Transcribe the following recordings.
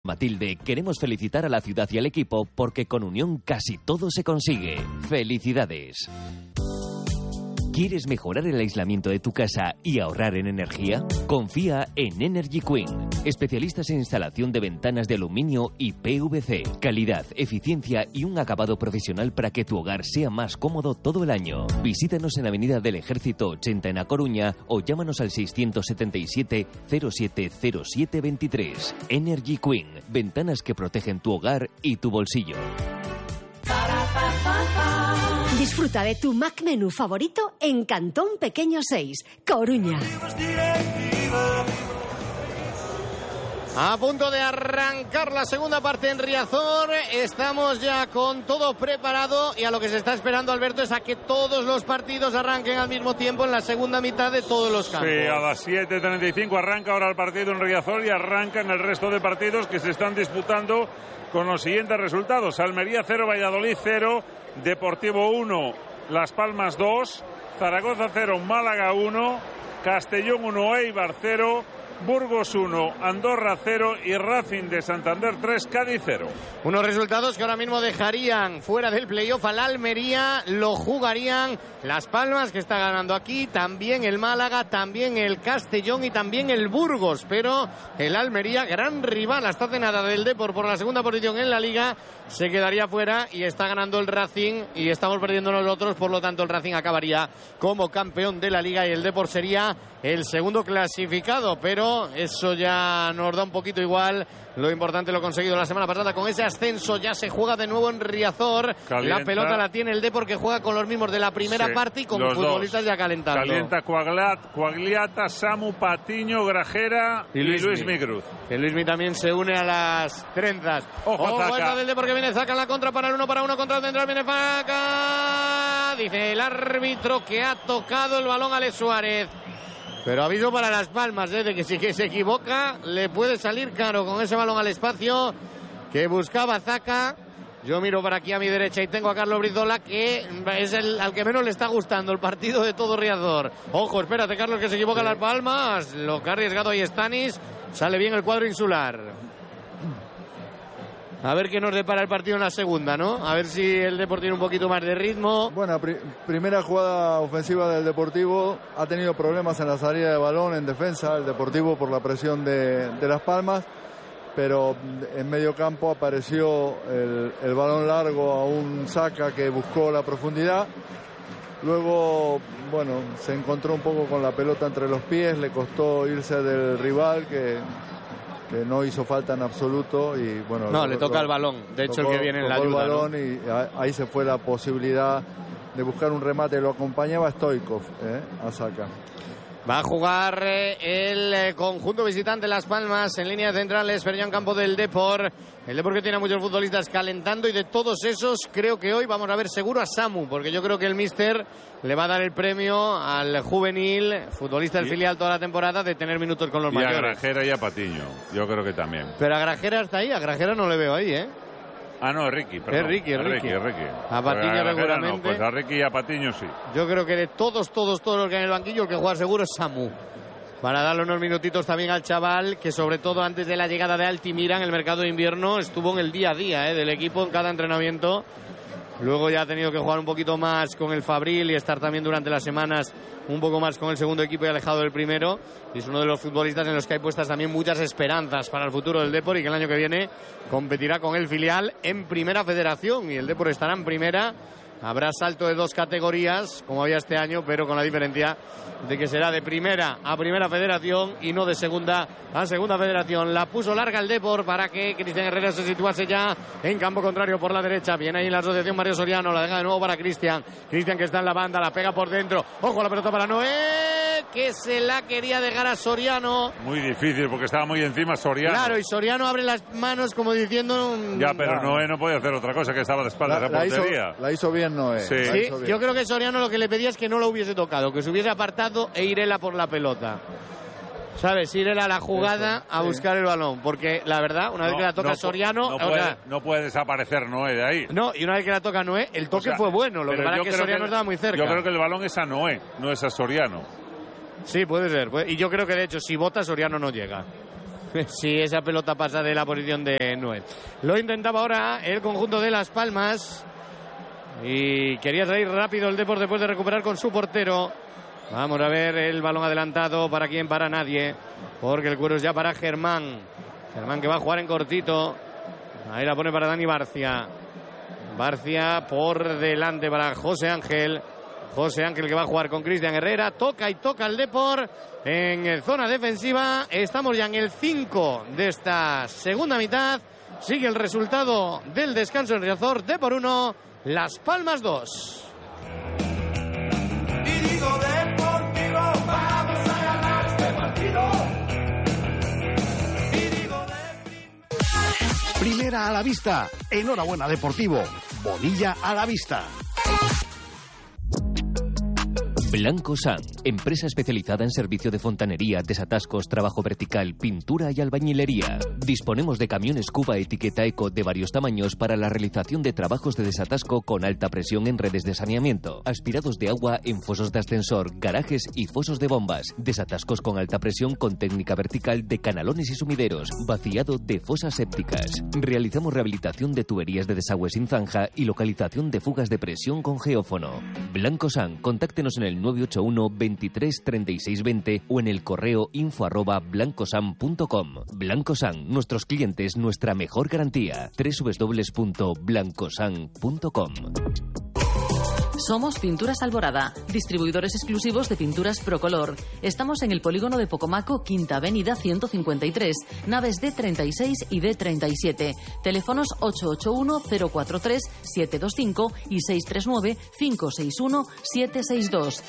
Matilde, queremos felicitar a la ciudad y al equipo porque con unión casi todo se consigue. ¡Felicidades! ¿Quieres mejorar el aislamiento de tu casa y ahorrar en energía? Confía en Energy Queen, especialistas en instalación de ventanas de aluminio y PVC. Calidad, eficiencia y un acabado profesional para que tu hogar sea más cómodo todo el año. Visítanos en Avenida del Ejército 80 en A Coruña o llámanos al 677 070723. Energy Queen, ventanas que protegen tu hogar y tu bolsillo. Disfruta de tu Mac Menú favorito en Cantón Pequeño 6, Coruña. A punto de arrancar la segunda parte en Riazor. Estamos ya con todo preparado y a lo que se está esperando, Alberto, es a que todos los partidos arranquen al mismo tiempo en la segunda mitad de todos los campos. Sí, a las 7:35 arranca ahora el partido en Riazor y arrancan el resto de partidos que se están disputando con los siguientes resultados: Almería 0, Valladolid 0, Deportivo 1, Las Palmas 2, Zaragoza 0, Málaga 1, Castellón 1, Eibar 0, Burgos 1, Andorra 0 y Racing de Santander 3, Cádiz 0. Unos resultados que ahora mismo dejarían fuera del playoff al Almería, lo jugarían Las Palmas, que está ganando aquí, también el Málaga, también el Castellón y también el Burgos, pero el Almería, gran rival hasta hace nada del Depor por la segunda posición en la Liga, se quedaría fuera y está ganando el Racing y estamos perdiendo nosotros, por lo tanto el Racing acabaría como campeón de la Liga y el Depor sería el segundo clasificado, pero eso ya nos da un poquito igual. Lo importante lo he conseguido la semana pasada con ese ascenso. Ya se juega de nuevo en Riazor. Calienta. La pelota la tiene el Depor, que juega con los mismos de la primera parte y con futbolistas ya calentando. Calienta Coagliata, Samu, Patiño, Grajera y Luis Migruz. Que Luismi también se une a las trenzas. Ojo Zaca del Depor, que viene Zaca en la contra para el 1-1 contra el central. Viene Zaca. Dice el árbitro que ha tocado el balón a Ale Suárez. Pero aviso para Las Palmas, de que si que se equivoca le puede salir caro con ese balón al espacio que buscaba Zaca. Yo miro para aquí a mi derecha y tengo a Carlos Brizola, que es al que menos le está gustando el partido de todo Riazor. Ojo, espérate, Carlos, que se equivoca Las Palmas. Lo que ha arriesgado ahí Stanis. Sale bien el cuadro insular. A ver qué nos depara el partido en la segunda, ¿no? A ver si el Deportivo tiene un poquito más de ritmo. Bueno, primera jugada ofensiva del Deportivo. Ha tenido problemas en la salida de balón, en defensa, el Deportivo por la presión de Las Palmas. Pero en medio campo apareció el balón largo a un Zaca que buscó la profundidad. Luego, bueno, se encontró un poco con la pelota entre los pies. Le costó irse del rival que no hizo falta en absoluto y bueno, no, le toca el balón, de hecho el que viene en la ayuda, el balón, ¿no? Y ahí se fue la posibilidad de buscar un remate. Lo acompañaba Stoikov a Zaca. Va a jugar el conjunto visitante Las Palmas en línea centrales, pero ya en campo del Depor. El Depor que tiene a muchos futbolistas calentando, y de todos esos creo que hoy vamos a ver seguro a Samu, porque yo creo que el míster le va a dar el premio al juvenil, futbolista del filial toda la temporada, de tener minutos con los mayores. Y a Grajera y a Patiño, yo creo que también. Pero a Grajera está ahí, a Grajera no le veo ahí, Ah, no, es Ricky, perdón. Es Ricky. A Patiño seguramente. No, pues a Ricky y a Patiño sí. Yo creo que de todos los que hay en el banquillo, el que juega seguro es Samu. Para darle unos minutitos también al chaval, que sobre todo antes de la llegada de Altimira en el mercado de invierno estuvo en el día a día del equipo en cada entrenamiento. Luego ya ha tenido que jugar un poquito más con el Fabril y estar también durante las semanas un poco más con el segundo equipo y alejado del primero. Y es uno de los futbolistas en los que hay puestas también muchas esperanzas para el futuro del Depor, y que el año que viene competirá con el filial en Primera Federación. Y el Depor estará en Primera. Habrá salto de 2 categorías, como había este año, pero con la diferencia de que será de Primera a Primera Federación y no de Segunda a Segunda Federación. La puso larga el Depor para que Cristian Herrera se situase ya en campo contrario por la derecha. Viene ahí la asociación Mario Soriano, la deja de nuevo para Cristian. Cristian, que está en la banda, la pega por dentro. Ojo, la pelota para Noé, que se la quería dejar a Soriano. Muy difícil porque estaba muy encima Soriano. Claro, y Soriano abre las manos como diciendo... Ya, pero Noé no podía hacer otra cosa, que estaba de espaldas a la portería. La hizo bien Noé. Sí, yo creo que Soriano lo que le pedía es que no lo hubiese tocado, que se hubiese apartado e Irela por la pelota. ¿Sabes? Irela a la jugada a buscar el balón, porque la verdad, una vez que la toca Soriano... No puede desaparecer Noé de ahí. No, y una vez que la toca Noé, el toque fue bueno, lo que pasa es que Soriano estaba muy cerca. Yo creo que el balón es a Noé, no es a Soriano. Sí, puede ser. Y yo creo que de hecho, si bota, Soriano no llega. si esa pelota pasa de la posición de Noel. Lo intentaba ahora el conjunto de Las Palmas y quería salir rápido el Depor después de recuperar con su portero. Vamos a ver el balón adelantado. ¿Para quién? Para nadie, porque el cuero es ya para Germán. Germán que va a jugar en cortito. Ahí la pone para Dani Barcia. Barcia por delante para José Ángel. José Ángel que va a jugar con Cristian Herrera. Toca y toca el Depor en zona defensiva. Estamos ya en el 5 de esta segunda mitad. Sigue el resultado del descanso en Riazor. Depor 1, Las Palmas 2. Y digo Deportivo, vamos a ganar este partido. Primera a la vista. Enhorabuena, Deportivo. Bonilla a la vista. Blanco San, empresa especializada en servicio de fontanería, desatascos, trabajo vertical, pintura y albañilería. Disponemos de camiones Cuba etiqueta Eco de varios tamaños para la realización de trabajos de desatasco con alta presión en redes de saneamiento, aspirados de agua en fosos de ascensor, garajes y fosos de bombas, desatascos con alta presión con técnica vertical de canalones y sumideros, vaciado de fosas sépticas. Realizamos rehabilitación de tuberías de desagüe sin zanja y localización de fugas de presión con geófono. Blanco San, contáctenos en el 981 23 36 20 o en el correo info@blancosan.com. Blanco San, nuestros clientes, nuestra mejor garantía. www.blancosan.com. Somos Pinturas Alborada, distribuidores exclusivos de pinturas Procolor. Estamos en el polígono de Pocomaco, Quinta Avenida 153, naves D36 y D37. Teléfonos 881-043-725 y 639-561-762.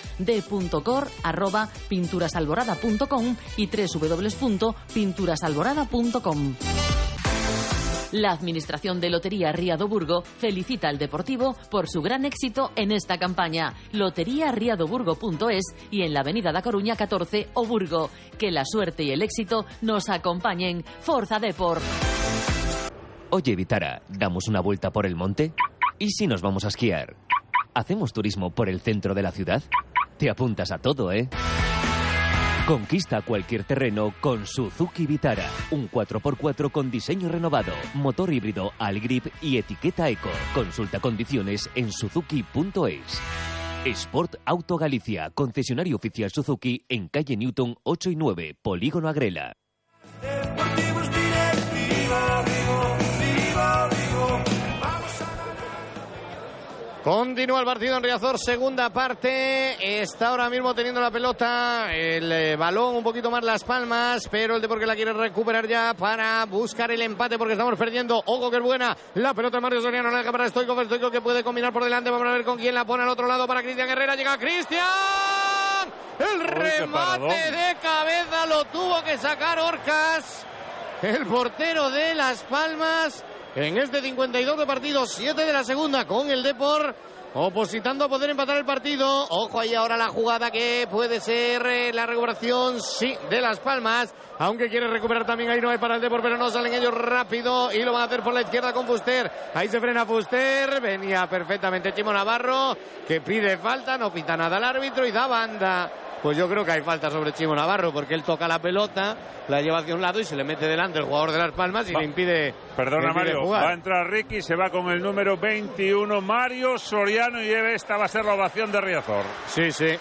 d.cor@pinturasalborada.com y www.pinturasalborada.com. La Administración de Lotería Riado Burgo felicita al Deportivo por su gran éxito en esta campaña. loteriariadoburgo.es y en la Avenida da Coruña 14, O Burgo. Que la suerte y el éxito nos acompañen. Forza Depor. Oye, Vitara, ¿damos una vuelta por el monte? ¿Y si nos vamos a esquiar? ¿Hacemos turismo por el centro de la ciudad? Te apuntas a todo, ¿eh? Conquista cualquier terreno con Suzuki Vitara. Un 4x4 con diseño renovado, motor híbrido Algrip y etiqueta Eco. Consulta condiciones en suzuki.es. Sport Auto Galicia, concesionario oficial Suzuki en calle Newton 8 y 9, Polígono Agrela. Deportivos directiva, vivo, vivo, vivo. Vamos a ganar. Continúa el partido en Riazor, segunda parte. Está ahora mismo teniendo la pelota, el balón un poquito más Las Palmas, pero el Depor que la quiere recuperar ya para buscar el empate porque estamos perdiendo. Ojo que es buena la pelota de Mario Soriano, la deja para Stoikov que puede combinar por delante. Vamos a ver con quién la pone al otro lado para Cristian Herrera. Llega Cristian. El remate de cabeza lo tuvo que sacar Orcas, el portero de Las Palmas. En este 52 de partido, 7 de la segunda, con el Depor opositando a poder empatar el partido. Ojo ahí ahora la jugada que puede ser la recuperación, sí, de Las Palmas. Aunque quiere recuperar también ahí, no hay para el Depor, pero no salen ellos rápido y lo van a hacer por la izquierda con Fuster. Ahí se frena Fuster, venía perfectamente Chimo Navarro, que pide falta, no pita nada al árbitro y da banda. Pues yo creo que hay falta sobre Chimo Navarro, porque él toca la pelota, la lleva hacia un lado y se le mete delante el jugador de Las Palmas y le impide. Perdona, Mario, jugar. va a entrar Ricky, se va con el número 21, Mario Soriano, y esta va a ser la ovación de Riazor. Sí, sí.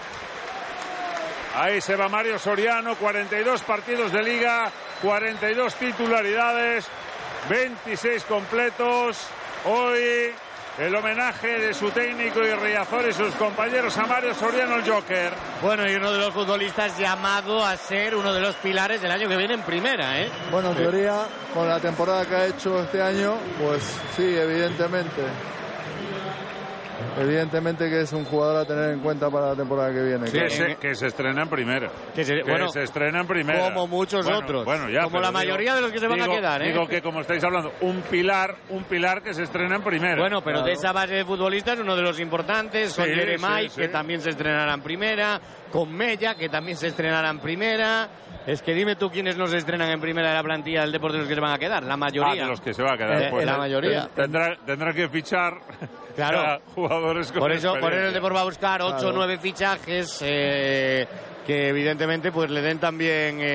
Ahí se va Mario Soriano, 42 partidos de liga, 42 titularidades, 26 completos. Hoy el homenaje de su técnico y Riazor y sus compañeros a Mario Soriano, el Joker. Bueno, y uno de los futbolistas llamado a ser uno de los pilares del año que viene en primera, ¿eh? Bueno, en teoría, con la temporada que ha hecho este año, pues sí, evidentemente. Evidentemente que es un jugador a tener en cuenta para la temporada que viene. Sí, que se estrena en primera. Que se estrena en primera. Como muchos otros. Bueno, ya, como la mayoría de los que se van a quedar, ¿eh? Digo que, como estáis hablando, un pilar que se estrena en primera. Bueno, pero claro, de esa base de futbolistas, uno de los importantes, con Jeremai, que también se estrenará en primera, con Mella, que también se estrenará en primera. Es que dime tú quiénes no se estrenan en primera de la plantilla del Deportivo de los que se van a quedar. La mayoría. De los que se van a quedar. Pues, la mayoría. Tendrá que fichar, claro, jugadores con por eso experiencia. el Deportivo va a buscar 8 o 9 fichajes que evidentemente pues le den también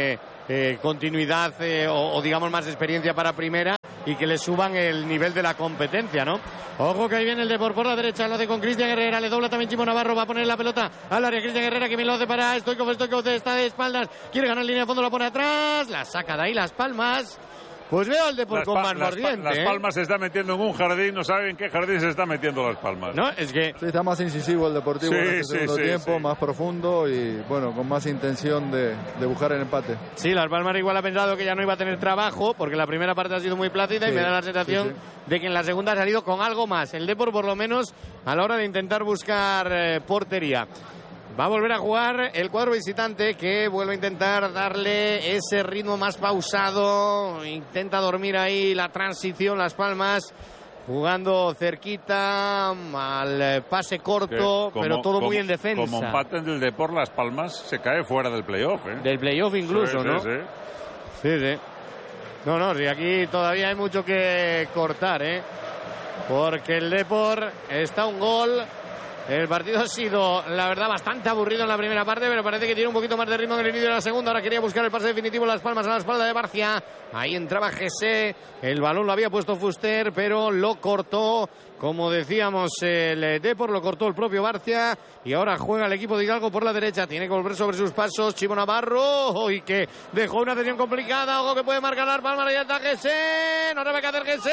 continuidad o digamos más experiencia para primera y que le suban el nivel de la competencia, ¿no? Ojo que ahí viene el Depor por la derecha, lo hace con Cristian Herrera, le dobla también Chimo Navarro, va a poner la pelota al área. Cristian Herrera que bien lo hace para Stoikov está de espaldas, quiere ganar línea de fondo, la pone atrás, la saca de ahí Las Palmas. Pues veo al Depor con más mordiente. Las Palmas se está metiendo en un jardín, no saben en qué jardín se está metiendo Las Palmas. No, es que sí, está más incisivo el Deportivo en este segundo tiempo, más profundo y bueno, con más intención de buscar el empate. Sí, Las Palmas igual ha pensado que ya no iba a tener trabajo porque la primera parte ha sido muy plácida y me da la sensación de que en la segunda ha salido con algo más. El Depor por lo menos a la hora de intentar buscar portería. Va a volver a jugar el cuadro visitante que vuelve a intentar darle ese ritmo más pausado. Intenta dormir ahí la transición Las Palmas. Jugando cerquita al pase corto, pero todo muy en defensa. Como empaten del Depor, Las Palmas se cae fuera del playoff. Del playoff incluso, ¿no? Sí. No, sí, aquí todavía hay mucho que cortar, porque el Depor está a un gol. El partido ha sido, la verdad, bastante aburrido en la primera parte, pero parece que tiene un poquito más de ritmo en el inicio de la segunda. Ahora quería buscar el pase definitivo, Las Palmas a la espalda de Barcia. Ahí entraba Jesse, el balón lo había puesto Fuster, pero lo cortó, como decíamos, el Depor, lo cortó el propio Barcia. Y ahora juega el equipo de Hidalgo por la derecha. Tiene que volver sobre sus pasos Chimo Navarro, y que dejó una sesión complicada. Ojo que puede marcar Las Palmas, ya está Jesse, no sabe qué hacer Jesse,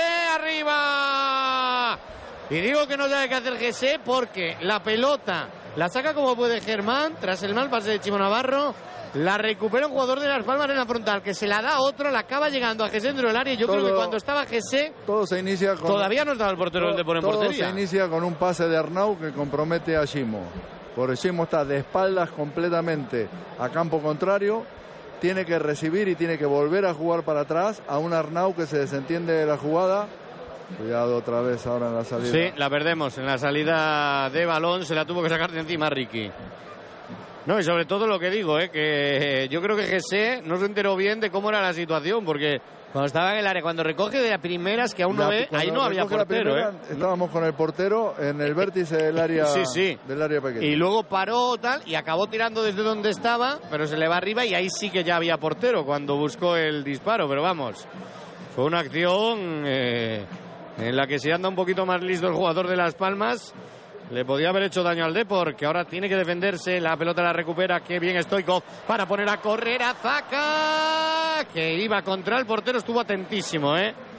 arriba. Y digo que no sabe qué hacer Jesse porque la pelota la saca como puede Germán tras el mal pase de Chimo Navarro. La recupera un jugador de Las Palmas en la frontal que se la da a otro, la acaba llegando a Jesse dentro del área. Yo creo que cuando estaba Jesse todo se inicia con, todavía no estaba el portero del Depor en portería. Todo se inicia con un pase de Arnau que compromete a Chimo. Porque Chimo está de espaldas completamente a campo contrario. Tiene que recibir y tiene que volver a jugar para atrás a un Arnau que se desentiende de la jugada. Cuidado otra vez ahora en la salida. Sí, la perdemos en la salida de balón, se la tuvo que sacar de encima Ricky. No, y sobre todo lo que digo, que yo creo que Jesse no se enteró bien de cómo era la situación, porque cuando estaba en el área, cuando recoge de las primeras que aún no ve, ahí no había portero. Estábamos con el portero en el vértice del área, del área pequeña. Y luego paró tal y acabó tirando desde donde estaba, pero se le va arriba y ahí sí que ya había portero cuando buscó el disparo, pero vamos, fue una acción en la que si anda un poquito más listo el jugador de Las Palmas, le podía haber hecho daño al Depor, que ahora tiene que defenderse. La pelota la recupera, qué bien Stoikov para poner a correr a Zaka, que iba contra el portero, estuvo atentísimo,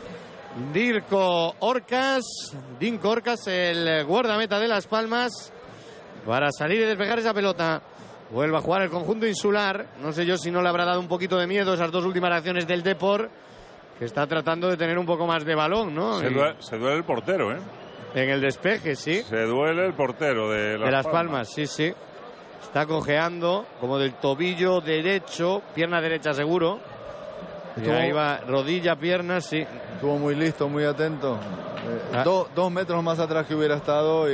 Dinko Orcas, el guardameta de Las Palmas, para salir y despejar esa pelota. Vuelve a jugar el conjunto insular. No sé yo si no le habrá dado un poquito de miedo esas dos últimas acciones del Depor, que está tratando de tener un poco más de balón, ¿no? Se duele el portero, En el despeje, sí. Se duele el portero de Las Palmas. Sí. Está cojeando como del tobillo derecho, pierna derecha seguro. Y ahí va, rodilla, pierna, sí. Estuvo muy listo, muy atento. 2 metros más atrás que hubiera estado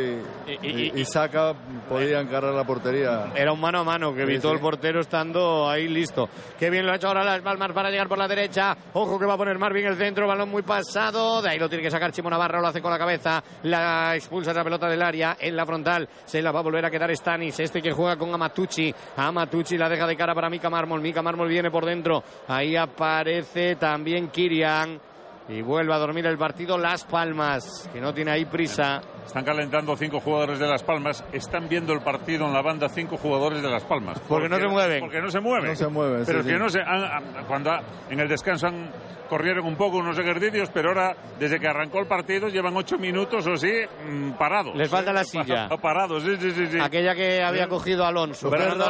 y Zaka podía encargar la portería. Era un mano a mano que evitó el portero estando ahí listo. Qué bien lo ha hecho ahora Las Palmas para llegar por la derecha. Ojo que va a poner Marvin el centro, balón muy pasado. De ahí lo tiene que sacar Chimo Navarro, lo hace con la cabeza. La expulsa esa pelota del área en la frontal. Se la va a volver a quedar Stanis, que juega con Amatucci. Amatucci la deja de cara para Mika Mármol. Mika Mármol viene por dentro. Ahí aparece también Kirian. Y vuelve a dormir el partido Las Palmas, que no tiene ahí prisa. Están calentando 5 jugadores de Las Palmas. Están viendo el partido en la banda 5 jugadores de Las Palmas. Porque no se mueven. Porque no se mueven. No se mueven. Pero es que no se... cuando en el descanso corrieron un poco unos ejercicios, pero ahora, desde que arrancó el partido, llevan 8 minutos o sí, parados. Les falta la silla. Parados, sí. Aquella que había cogido Alonso.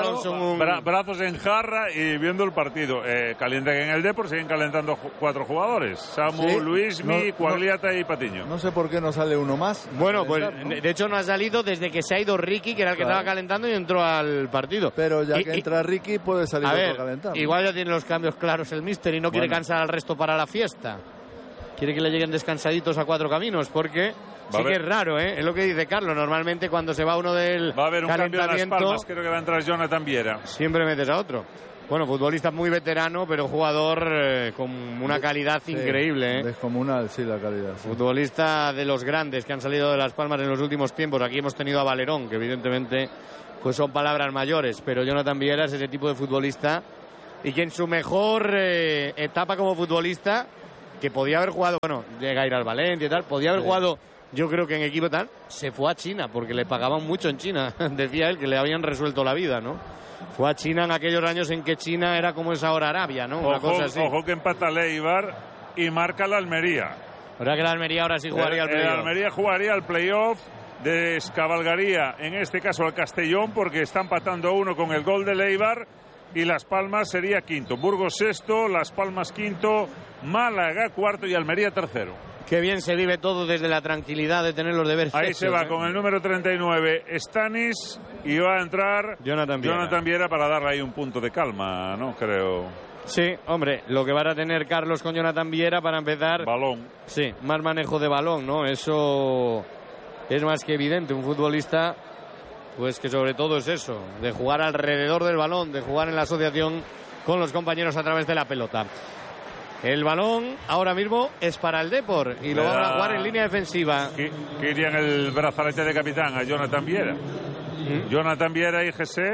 Brazos en jarra y viendo el partido. Calientan en el Depor, siguen calentando 4 jugadores. Samu, Luismi, Cuagliata y Patiño. No sé por qué no sale uno más. Bueno, pues de hecho no ha salido desde que se ha ido Ricky, que era el que estaba calentando, y entró al partido. Pero ya que entra Ricky puede salir otro calentando. Igual ya tiene los cambios claros el míster y no quiere cansar al resto para la fiesta. Quiere que le lleguen descansaditos a 4 caminos, porque sí que es raro, es lo que dice Carlos. Normalmente cuando se va uno del va a haber un cambio de Las Palmas, creo que va a entrar Jonathan Viera. Siempre metes a otro. Bueno, futbolista muy veterano, pero jugador con una calidad increíble. Descomunal, sí, la calidad. Sí. Futbolista de los grandes que han salido de Las Palmas en los últimos tiempos. Aquí hemos tenido a Valerón, que evidentemente pues son palabras mayores, pero Jonathan Viera es ese tipo de futbolista y que en su mejor etapa como futbolista, que podía haber jugado, bueno, llega a ir al Valencia y tal, podía haber jugado, yo creo que en equipo tal, se fue a China, porque le pagaban mucho en China, decía él, que le habían resuelto la vida, ¿no? Fue a China en aquellos años en que China era como es ahora Arabia, ¿no? Una cosa así. Ojo que empata Leibar y marca la Almería. ¿Verdad que la Almería ahora sí jugaría al playoff? La Almería jugaría al playoff, descabalgaría en este caso al Castellón, porque está empatando a 1 con el gol de Leibar, y Las Palmas sería quinto. Burgos sexto, Las Palmas quinto, Málaga cuarto y Almería tercero. Qué bien se vive todo desde la tranquilidad de tener los deberes Ahí hechos, se va con el número 39 Stanis, y va a entrar Jonathan Viera para darle ahí un punto de calma, ¿no? Creo. Sí, hombre, lo que van a tener Carlos con Jonathan Viera para empezar. Balón. Sí, más manejo de balón, ¿no? Eso es más que evidente. Un futbolista, pues que sobre todo es eso, de jugar alrededor del balón, de jugar en la asociación con los compañeros a través de la pelota. El balón ahora mismo es para el Depor y lo van a jugar en línea defensiva. Que iría en el brazalete de capitán a Jonathan Viera. Jonathan Viera y Jesse,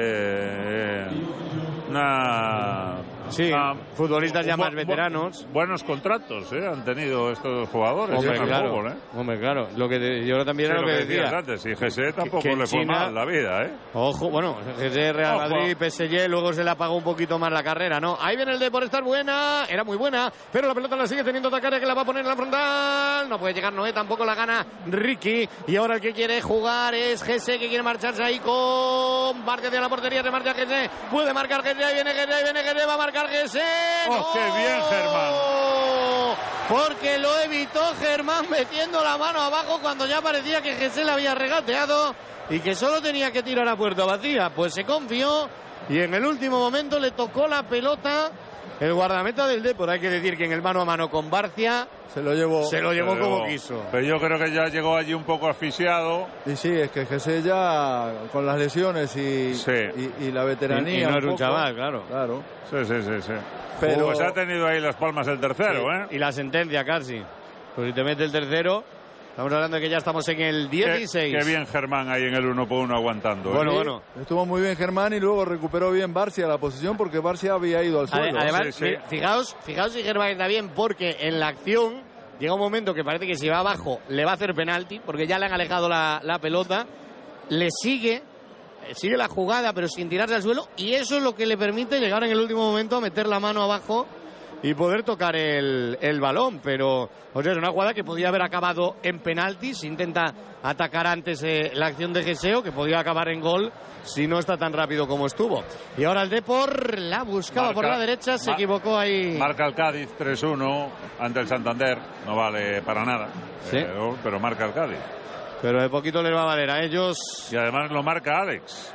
futbolistas ya más veteranos. Buenos contratos han tenido estos jugadores. Hombre, claro. Fútbol, Hombre, claro. Yo también era lo que decía antes. Y Jesse tampoco le fue mal la vida, Ojo, bueno, Jesse, Real Madrid, PSG, luego se le apagó un poquito más la carrera, ¿no? Ahí viene el Depor, estar buena, era muy buena, pero la pelota la sigue teniendo Tacaria, que la va a poner en la frontal. No puede llegar Noé, tampoco la gana Ricky. Y ahora el que quiere jugar es Jesse, que quiere marcharse ahí con parte hacia la portería, se marcha Jesse, puede marcar Jesse, ahí viene Jesse, va a marcar Jesse. ¡Oh, ¡no! ¡Qué bien, Germán! Porque lo evitó Germán metiendo la mano abajo cuando ya parecía que Jesse la había regateado y que solo tenía que tirar a puerta vacía. Pues se confió y en el último momento le tocó la pelota el guardameta del Depor. Hay que decir que en el mano a mano con Barcia se lo llevó como quiso. Pero yo creo que ya llegó allí un poco asfixiado. Y sí, es que Jesse ya con las lesiones y la veteranía. Y no es un chaval, claro. Sí. Pero pues ha tenido ahí Las Palmas el tercero, Y la sentencia casi. Pues si te mete el tercero, estamos hablando de que ya estamos en el 16. Qué bien Germán ahí en el 1-1 aguantando. Bueno. Estuvo muy bien Germán y luego recuperó bien Barcia la posición porque Barcia había ido al suelo. Además, fijaos si Germán está bien, porque en la acción llega un momento que parece que si va abajo le va a hacer penalti, porque ya le han alejado la pelota, le sigue la jugada pero sin tirarse al suelo, y eso es lo que le permite llegar en el último momento a meter la mano abajo y poder tocar el balón. Pero es una jugada que podía haber acabado en penalti. Se intenta atacar antes la acción de Geseo, que podía acabar en gol si no está tan rápido como estuvo. Y ahora el Depor la buscaba por la derecha, se equivocó ahí. Marca el Cádiz 3-1 ante el Santander, no vale para nada, pero marca el Cádiz. Pero de poquito les va a valer a ellos. Y además lo marca Alex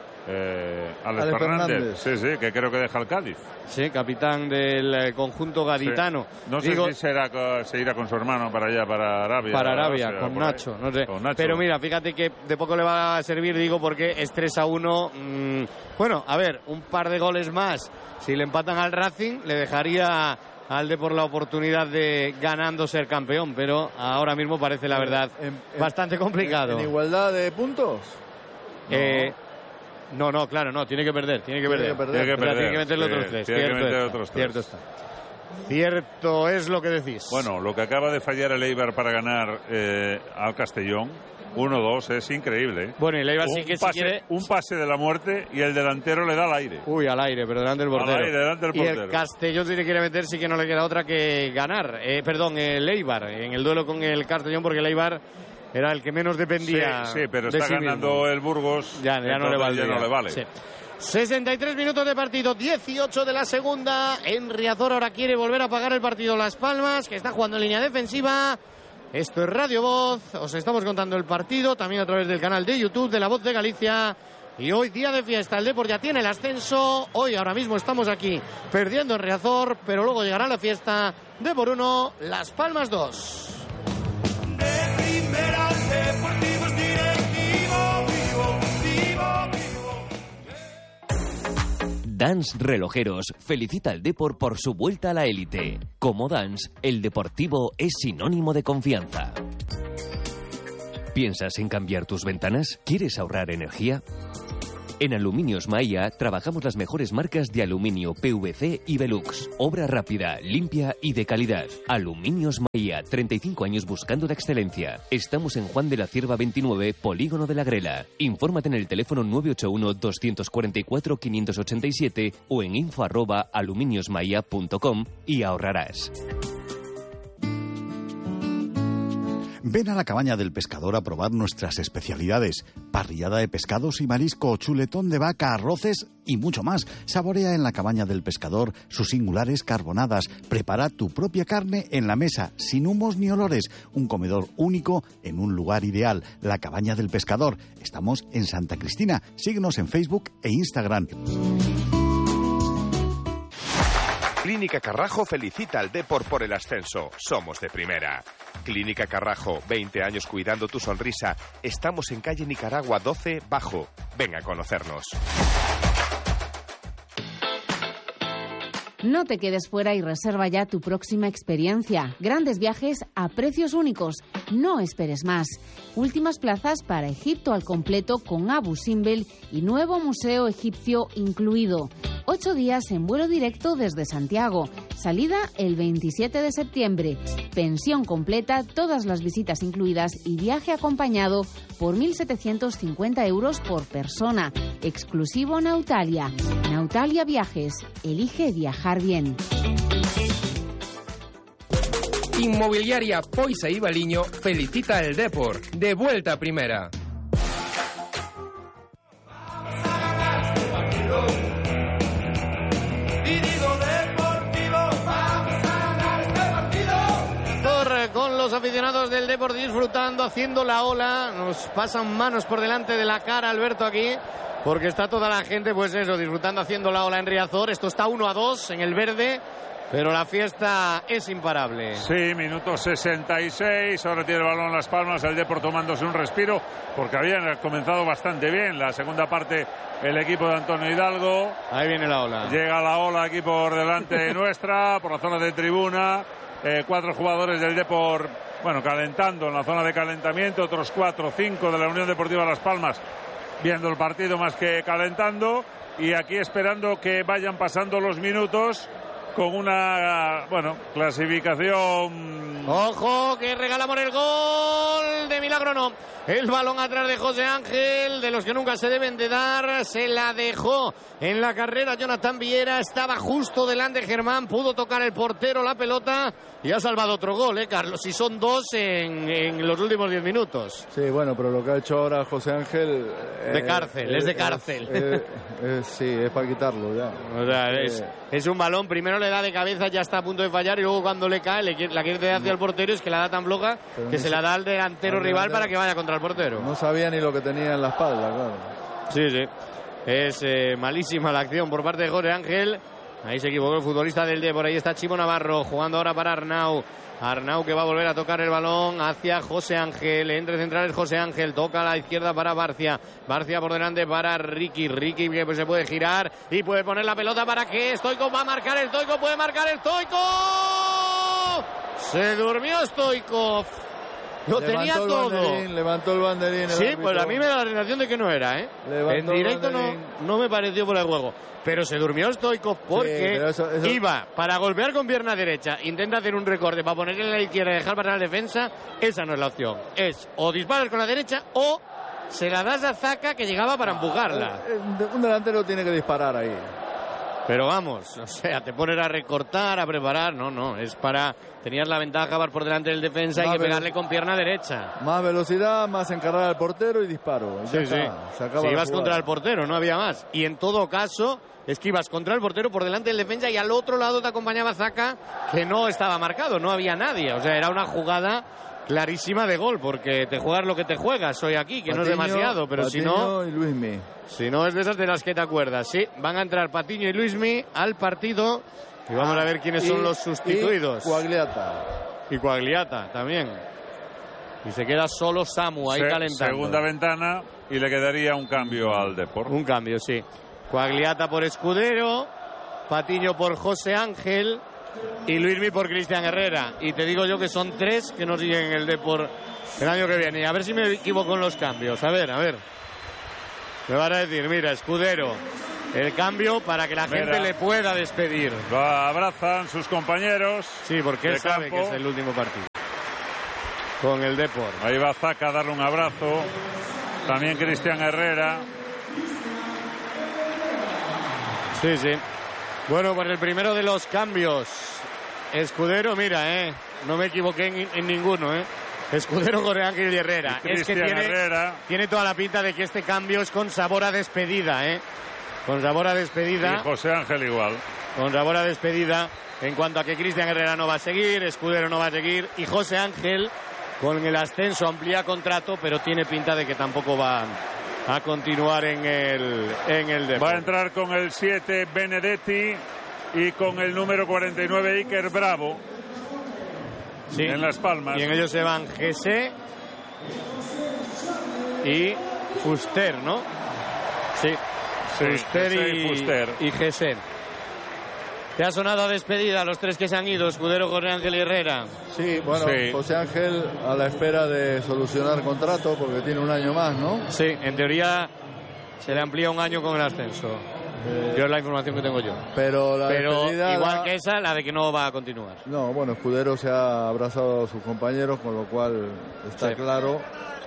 Fernández. Sí, que creo que deja el Cádiz. Sí, capitán del conjunto gaditano. Sí. No sé si se irá con su hermano para allá, para Arabia. Para Arabia, con Nacho, no sé. Pero mira, fíjate que de poco le va a servir, porque es 3-1. Bueno, a ver, un par de goles más. Si le empatan al Racing, le dejaría al Depor la oportunidad de, ganando, ser campeón. Pero ahora mismo parece, la verdad, bastante complicado. ¿En igualdad de puntos? No, claro, no, tiene que perder. Tiene que meterle otros tres. Cierto está. Cierto es lo que decís. Bueno, lo que acaba de fallar el Eibar para ganar al Castellón, 1-2, es increíble. Bueno, y el Eibar sí que un pase de la muerte y el delantero le da al aire. Al aire, pero delante del portero. Delante del portero. Y el Castellón, si le quiere meter, sí que no le queda otra que ganar. El Eibar, en el duelo con el Castellón, porque el Eibar era el que menos dependía. Sí, pero está ganando el Burgos. Ya no le vale. Sí. 63 minutos de partido, 18 de la segunda. En Riazor ahora quiere volver a apagar el partido Las Palmas, que está jugando en línea defensiva. Esto es Radio Voz, os estamos contando el partido, también a través del canal de YouTube de La Voz de Galicia. Y hoy día de fiesta, el Depor ya tiene el ascenso. Hoy, ahora mismo, estamos aquí perdiendo en Riazor, pero luego llegará la fiesta. Depor 1, Las Palmas 2. Dans Relojeros felicita al Depor por su vuelta a la élite. Como Dans, el deportivo es sinónimo de confianza. ¿Piensas en cambiar tus ventanas? ¿Quieres ahorrar energía? En Aluminios Maia trabajamos las mejores marcas de aluminio, PVC y Velux. Obra rápida, limpia y de calidad. Aluminios Maia, 35 años buscando la excelencia. Estamos en Juan de la Cierva 29, Polígono de la Grela. Infórmate en el teléfono 981-244-587 o en info@aluminiosmaia.com y ahorrarás. Ven a la Cabaña del Pescador a probar nuestras especialidades. Parrillada de pescados y marisco, chuletón de vaca, arroces y mucho más. Saborea en la Cabaña del Pescador sus singulares carbonadas. Prepara tu propia carne en la mesa, sin humos ni olores. Un comedor único en un lugar ideal. La Cabaña del Pescador. Estamos en Santa Cristina. Síguenos en Facebook e Instagram. Clínica Carrajo felicita al Depor por el ascenso. Somos de primera. Clínica Carrajo, 20 años cuidando tu sonrisa. Estamos en calle Nicaragua 12, Bajo. Ven a conocernos. No te quedes fuera y reserva ya tu próxima experiencia. Grandes viajes a precios únicos. No esperes más. Últimas plazas para Egipto al completo con Abu Simbel y nuevo museo egipcio incluido. 8 días en vuelo directo desde Santiago. Salida el 27 de septiembre. Pensión completa, todas las visitas incluidas y viaje acompañado por 1.750 euros por persona. Exclusivo Nautalia. Nautalia Viajes. Elige viajar bien. Inmobiliaria Poisa y Baliño felicita el Depor. De vuelta a primera. Con los aficionados del Depor disfrutando, haciendo la ola. Nos pasan manos por delante de la cara, Alberto, aquí, porque está toda la gente, pues eso, disfrutando, haciendo la ola en Riazor. Esto está 1-2 en el verde, pero la fiesta es imparable. Sí, minuto 66, ahora tiene el balón en Las Palmas, el Depor tomándose un respiro, porque habían comenzado bastante bien la segunda parte el equipo de Antonio Hidalgo. Ahí viene la ola. Llega la ola aquí por delante nuestra, por la zona de tribuna. 4 jugadores del Depor, bueno, calentando en la zona de calentamiento, otros 4 o 5 de la Unión Deportiva Las Palmas viendo el partido más que calentando, y aquí esperando que vayan pasando los minutos con una, bueno, clasificación. Ojo, que regalamos el gol de milagro, no. El balón atrás de José Ángel, de los que nunca se deben de dar, se la dejó en la carrera Jonathan Viera, estaba justo delante Germán, pudo tocar el portero la pelota y ha salvado otro gol, Carlos, y son 2 en los últimos 10 minutos. Sí, bueno, pero lo que ha hecho ahora José Ángel... de cárcel, es de cárcel. Sí, es para quitarlo ya. O sea, es un balón, primero le da de cabeza, ya está a punto de fallar, y luego cuando le cae, la quiere dar hacia el portero, es que la da tan floja que se la da al delantero rival para que vaya contra el portero. No sabía ni lo que tenía en la espalda, claro. Sí, sí. Es malísima la acción por parte de José Ángel. Ahí se equivocó el futbolista del Depor. Ahí está Chimo Navarro jugando ahora para Arnau. Arnau, que va a volver a tocar el balón hacia José Ángel. Entre centrales José Ángel. Toca a la izquierda para Barcia. Barcia por delante para Ricky. Ricky que pues se puede girar y puede poner la pelota para que Stoico va a marcar. El Stoico puede marcar. El Stoico. Se durmió Stoico. Lo tenía todo. Levantó el banderín. Sí, pues a mí me da la sensación de que no era, En directo no me pareció por el juego. Pero se durmió Stoico porque eso... iba para golpear con pierna derecha. Intenta hacer un recorte para ponerle en la izquierda y dejar para la defensa. Esa no es la opción. Es o disparas con la derecha o se la das a Zaka, que llegaba para empujarla. Un delantero tiene que disparar ahí. Pero vamos, o sea, te pones a recortar, a preparar. No, es para... Tenías la ventaja, vas por delante del defensa y hay que pegarle con pierna derecha. Más velocidad, más encargar al portero y disparo. Sí. Se ibas contra el portero, no había más. Y en todo caso, es que ibas contra el portero por delante del defensa y al otro lado te acompañaba Zaka, que no estaba marcado, no había nadie. O sea, era una jugada clarísima de gol, porque te juegas lo que te juegas hoy aquí, que Patiño, no es demasiado, pero Patiño y Luismi. Si no es de esas de las que te acuerdas. Sí, van a entrar Patiño y Luismi al partido y vamos a ver quiénes son los sustituidos. Y Coagliata también. Y se queda solo Samu ahí calentando. Segunda ventana y le quedaría un cambio al Depor. Un cambio, sí. Coagliata por Escudero, Patiño por José Ángel y Luismi por Cristian Herrera. Y te digo yo que son 3 que no siguen el Depor el año que viene. A ver si me equivoco en los cambios. A ver. Me van a decir, mira, Escudero, el cambio para que la gente le pueda despedir. Lo abrazan sus compañeros. Sí, porque él sabe que es el último partido con el Depor. Ahí va Zaca a darle un abrazo. También Cristian Herrera. Sí, sí. Bueno, pues el primero de los cambios. Escudero, mira, no me equivoqué en ninguno, Escudero, Jorge Ángel y Herrera. Es que tiene toda la pinta de que este cambio es con sabor a despedida, Con sabor a despedida. Y José Ángel igual. Con sabor a despedida en cuanto a que Cristian Herrera no va a seguir, Escudero no va a seguir y José Ángel con el ascenso amplía contrato, pero tiene pinta de que tampoco va a continuar en el Depor. Va a entrar con el 7 Benedetti y con el número 49 Iker Bravo. Sí, en Las Palmas. Y en ellos se van Gese y Fuster, ¿no? Sí, Fuster y Gese. ¿Te ha sonado a despedida los tres que se han ido, Escudero, Jorge Ángel y Herrera? Sí, bueno, sí. José Ángel a la espera de solucionar contrato porque tiene un año más, ¿no? Sí, en teoría se le amplía un año con el ascenso. Yo es la información que tengo yo. Pero igual que esa, la de que no va a continuar. No, bueno, Escudero se ha abrazado a sus compañeros, con lo cual está claro.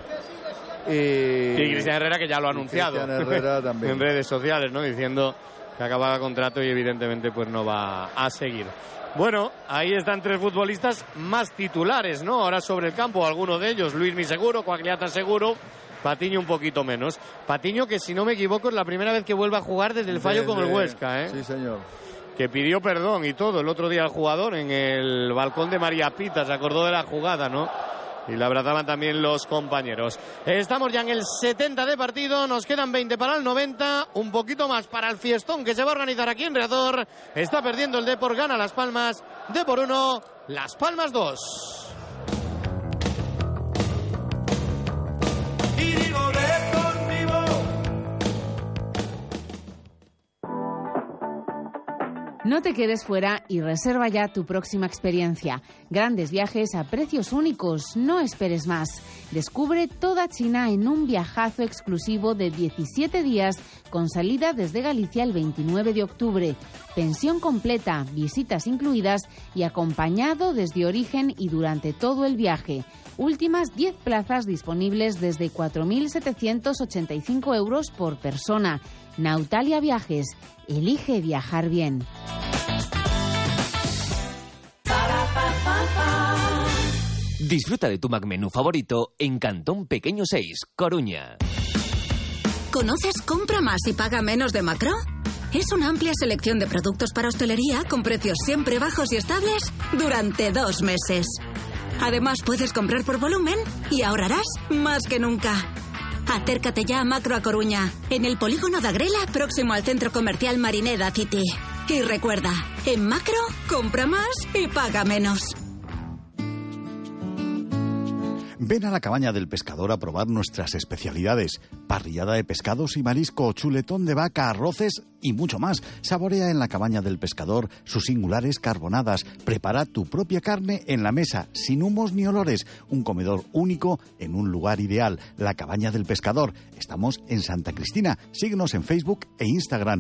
Y Cristian Herrera, que ya lo ha anunciado. Cristian Herrera también. En redes sociales, ¿no? Diciendo que acababa contrato y evidentemente pues no va a seguir. Bueno, ahí están tres futbolistas más titulares, ¿no? Ahora sobre el campo, alguno de ellos, Luismi seguro, Coagliata seguro, Patiño un poquito menos. Patiño, que si no me equivoco es la primera vez que vuelve a jugar desde el fallo con el Huesca, Sí, señor. Que pidió perdón y todo el otro día al jugador en el balcón de María Pita, se acordó de la jugada, ¿no? Y la abrazaban también los compañeros. Estamos ya en el 70 de partido, nos quedan 20 para el 90, un poquito más para el fiestón que se va a organizar aquí en Riazor. Está perdiendo el Depor, gana Las Palmas, Depor 1, Las Palmas 2. No te quedes fuera y reserva ya tu próxima experiencia. Grandes viajes a precios únicos, no esperes más. Descubre toda China en un viajazo exclusivo de 17 días con salida desde Galicia el 29 de octubre. Pensión completa, visitas incluidas y acompañado desde origen y durante todo el viaje. Últimas 10 plazas disponibles desde 4.785 euros por persona. Nautalia Viajes. Elige viajar bien. Disfruta de tu McMenú favorito en Cantón Pequeño 6, Coruña. ¿Conoces Compra Más y Paga Menos de Macro? Es una amplia selección de productos para hostelería con precios siempre bajos y estables durante 2 meses. Además, puedes comprar por volumen y ahorrarás más que nunca. Acércate ya a Macro a Coruña, en el polígono de Agrela, próximo al centro comercial Marineda City. Y recuerda, en Macro, compra más y paga menos. Ven a la Cabaña del Pescador a probar nuestras especialidades. Parrillada de pescados y marisco, chuletón de vaca, arroces y mucho más. Saborea en la Cabaña del Pescador sus singulares carbonadas. Prepara tu propia carne en la mesa, sin humos ni olores. Un comedor único en un lugar ideal. La Cabaña del Pescador. Estamos en Santa Cristina. Síguenos en Facebook e Instagram.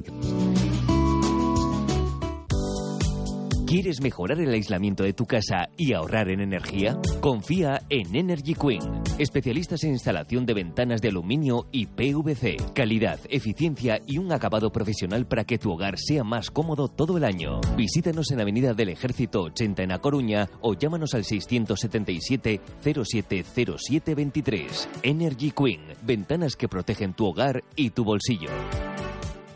¿Quieres mejorar el aislamiento de tu casa y ahorrar en energía? Confía en Energy Queen. Especialistas en instalación de ventanas de aluminio y PVC. Calidad, eficiencia y un acabado profesional para que tu hogar sea más cómodo todo el año. Visítanos en Avenida del Ejército 80 en A Coruña o llámanos al 677 070723. Energy Queen. Ventanas que protegen tu hogar y tu bolsillo.